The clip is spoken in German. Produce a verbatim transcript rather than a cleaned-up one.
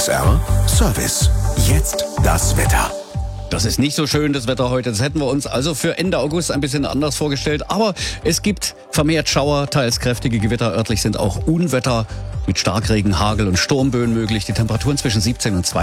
S R Service. Jetzt das Wetter. Das ist nicht so schön, das Wetter heute. Das hätten wir uns also für Ende August ein bisschen anders vorgestellt. Aber es gibt vermehrt Schauer, teils kräftige Gewitter. Örtlich sind auch Unwetter mit Starkregen, Hagel und Sturmböen möglich. Die Temperaturen zwischen siebzehn und